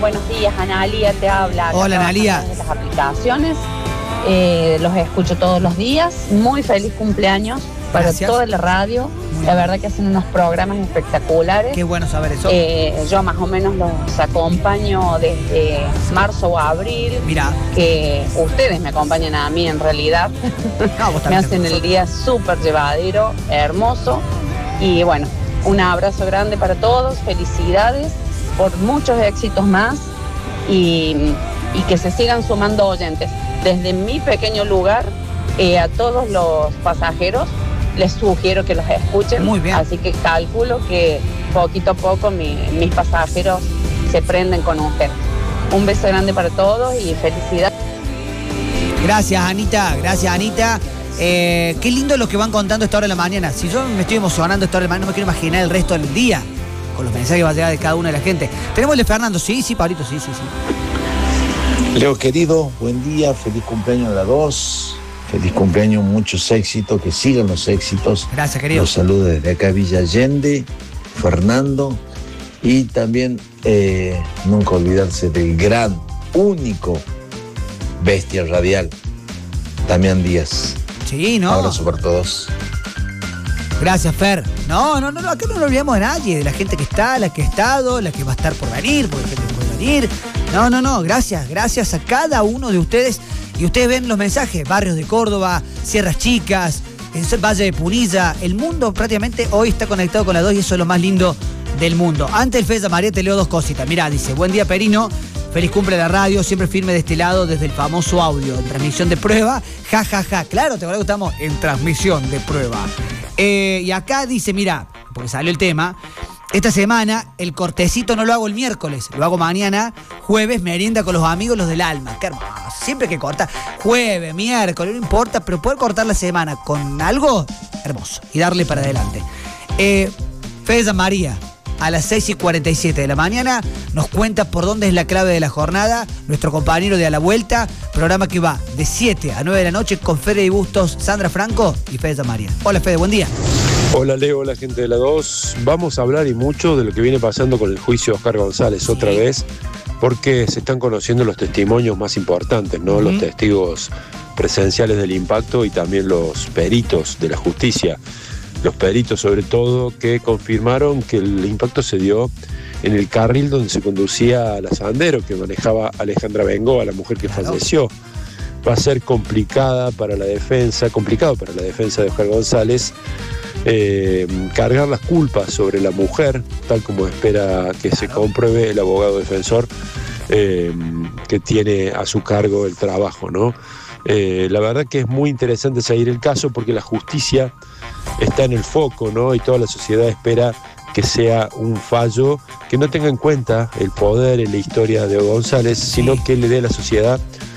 buenos días, Analía te habla. Hola, Analía. De las aplicaciones, los escucho todos los días. Muy feliz cumpleaños para toda la radio. La verdad que hacen unos programas espectaculares. Qué bueno saber eso. Yo más o menos los acompaño desde marzo o abril. Mira. Que ustedes me acompañan a mí en realidad. No, me hacen el día súper llevadero, hermoso. Y bueno, un abrazo grande para todos. Felicidades por muchos éxitos más. Y que se sigan sumando oyentes. Desde mi pequeño lugar, a todos los pasajeros les sugiero que los escuchen. Muy bien. Así que calculo que poquito a poco mis pasajeros se prenden con ustedes. Un beso grande para todos y felicidades. Gracias, Anita. Gracias, Anita. Qué lindo lo que van contando a esta hora de la mañana. Si yo me estoy emocionando a esta hora de la mañana, no me quiero imaginar el resto del día con los mensajes que va a llegar de cada una de la gente. Tenemos el de Fernando. Sí, Pablito, sí. Leo querido, buen día, feliz cumpleaños a la 2. Feliz cumpleaños, muchos éxitos, que sigan los éxitos. Gracias, querido. Los saludos desde acá, Villa Allende, Fernando. Y también nunca olvidarse del gran, único bestia radial, Damián Díaz. Sí, ¿no? Abrazo para todos. Gracias, Fer. No, acá no nos olvidamos de nadie, de la gente que está, la que ha estado, la que va a estar por venir, porque hay gente que puede venir. No, gracias a cada uno de ustedes. Y ustedes ven los mensajes, barrios de Córdoba, Sierras Chicas, Valle de Punilla. El mundo prácticamente hoy está conectado con la 2 y eso es lo más lindo del mundo. Antes del Fede María te leo dos cositas. Mirá, dice, buen día, Perino. Feliz cumple a la radio, siempre firme de este lado desde el famoso audio, en transmisión de prueba. Ja. Claro, te acuerdas que estamos en transmisión de prueba. Y acá dice, mira, porque salió el tema, esta semana el cortecito no lo hago el miércoles, lo hago mañana, jueves, merienda con los amigos, los del alma. Qué hermoso, siempre que corta, jueves, miércoles, no importa, pero poder cortar la semana con algo, hermoso, y darle para adelante. Fede San María, a las 6:47 de la mañana, nos cuenta por dónde es la clave de la jornada, nuestro compañero de A la Vuelta, programa que va de 7 a 9 de la noche con Fede y Bustos, Sandra Franco y Fede San María. Hola, Fede, buen día. Hola, Leo, hola, gente de la 2. Vamos a hablar y mucho de lo que viene pasando con el juicio de Oscar González otra vez, porque se están conociendo los testimonios más importantes, ¿no? Los testigos presenciales del impacto y también los peritos de la justicia. Los peritos, sobre todo, que confirmaron que el impacto se dio en el carril donde se conducía a la Sandero, que manejaba Alejandra Bengoa, la mujer que falleció. Va a ser complicado para la defensa de Oscar González cargar las culpas sobre la mujer, tal como espera que se compruebe el abogado defensor que tiene a su cargo el trabajo, ¿no? La verdad que es muy interesante seguir el caso porque la justicia está en el foco, ¿no? Y toda la sociedad espera que sea un fallo que no tenga en cuenta el poder y la historia de González, sino que le dé a la sociedad